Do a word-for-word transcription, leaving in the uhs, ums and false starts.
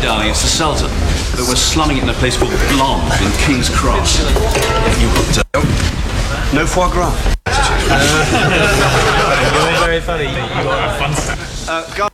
darling, it's the Sultan. But we're slumming it in a place called Blonde in King's Cross. You got uh, no foie gras. You're very funny. You are a fun. Uh,